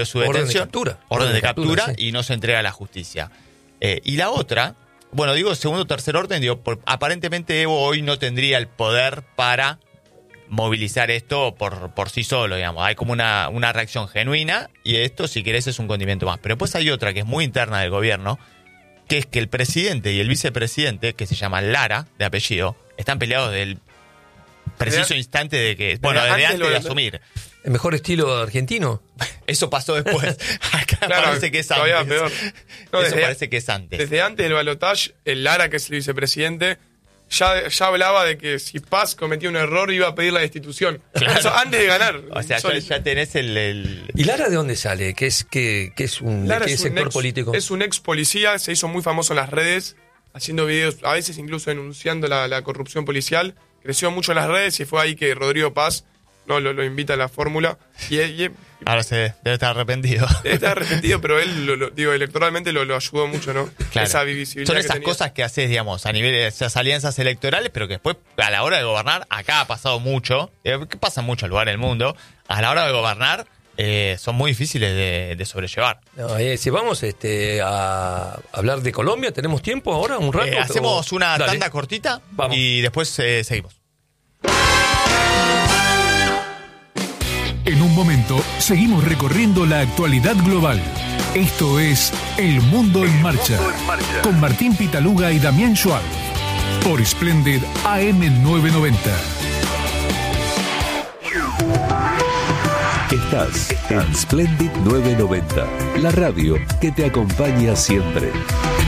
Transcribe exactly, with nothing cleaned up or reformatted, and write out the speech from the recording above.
de su detención. Orden de captura. Orden de captura, captura sí. Y no se entrega a la justicia. Eh, y la otra, bueno, digo segundo o tercer orden, digo, por, aparentemente Evo hoy no tendría el poder para movilizar esto por, por sí solo, digamos. Hay como una, una reacción genuina y esto, si querés, es un condimento más. Pero después hay otra que es muy interna del gobierno, que es que el presidente y el vicepresidente, que se llaman Lara, de apellido, están peleados del preciso instante de que... Bueno, desde antes de asumir. ¿El mejor estilo argentino? Eso pasó después. Acá claro, parece que es antes. Peor. No, Eso desde, parece que es antes. Desde antes del balotaje, el Lara, que es el vicepresidente, ya, ya hablaba de que si Paz cometía un error iba a pedir la destitución. Claro. Eso antes de ganar. O sea, ya, ya tenés el, el... ¿Y Lara de dónde sale? ¿Qué es, qué, qué es un, Lara qué es sector un ex, político? Es un ex policía, se hizo muy famoso en las redes, haciendo videos, a veces incluso denunciando la, la corrupción policial. Creció mucho en las redes y fue ahí que Rodrigo Paz no lo, lo invita a la fórmula. Y, y, Ahora se debe estar arrepentido. Debe estar arrepentido, pero él, lo, lo, digo, electoralmente lo, lo ayudó mucho, ¿no? Claro. Esa visibilidad. Son que esas tenía. cosas que haces, digamos, a nivel de esas alianzas electorales, pero que después, a la hora de gobernar, acá ha pasado mucho, eh, que pasa en muchos lugares del mundo, a la hora de gobernar eh, son muy difíciles de, de sobrellevar. No, eh, si vamos este, a hablar de Colombia, ¿tenemos tiempo ahora? ¿Un rato? Eh, hacemos una Dale. tanda cortita Vamos. Y después eh, seguimos. En un momento, seguimos recorriendo la actualidad global. Esto es El Mundo en Marcha, con Martín Pitaluga y Damián Schwab, por Splendid A M novecientos noventa. Estás en Splendid novecientos noventa, la radio que te acompaña siempre.